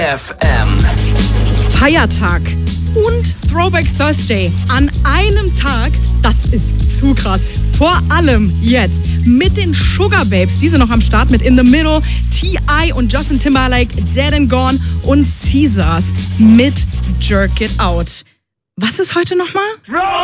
FM. Feiertag und Throwback Thursday an einem Tag, das ist zu krass. Vor allem jetzt mit den Sugar Babes, diese noch am Start mit In the Middle, T.I. und Justin Timberlake, Dead and Gone und Caesars mit Jerk It Out. Was ist heute nochmal?